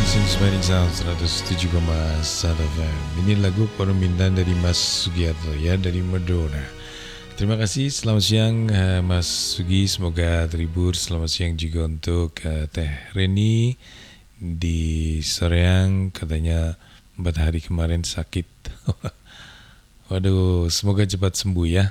Inspiring Sound 107,1 FM. Ini lagu permintaan dari Mas Sugiarto ya, dari Medora. Terima kasih, selamat siang Mas Sugi, semoga terhibur. Selamat siang juga untuk Teh Reni di Soreang, katanya 4 hari kemarin sakit. Waduh, semoga cepat sembuh ya.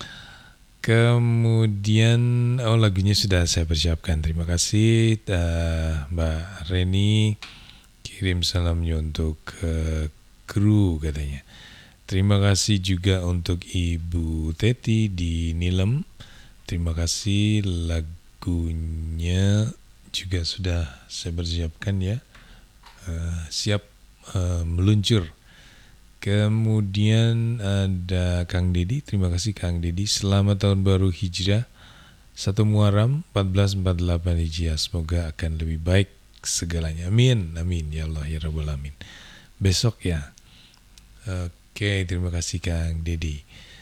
Kemudian lagunya sudah saya persiapkan. Terima kasih Mbak Reni, kirim salamnya untuk kru katanya. Terima kasih juga untuk Ibu Teti di Nilem. Terima kasih, lagunya juga sudah saya persiapkan ya. Siap meluncur. Kemudian ada Kang Dedi, terima kasih Kang Dedi. Selamat tahun baru Hijrah 1 Muharram 1448 Hijriah. Semoga akan lebih baik segalanya. Amin, amin ya Allah ya Rabbal Alamin. Besok ya. Oke, terima kasih Kang Dedi.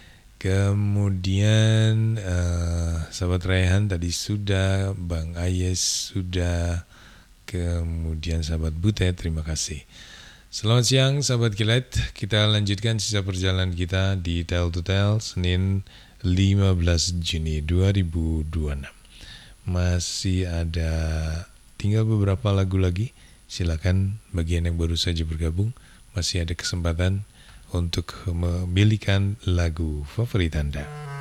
Kemudian sahabat Raihan tadi sudah, Bang Ayes sudah, kemudian sahabat Butet, terima kasih. Selamat siang sahabat Kilat, kita lanjutkan sisa perjalanan kita di Tell to Tell Senin 15 Juni 2026. Masih ada tinggal beberapa lagu lagi. Silakan bagian yang baru saja bergabung, masih ada kesempatan untuk memilihkan lagu favorit Anda.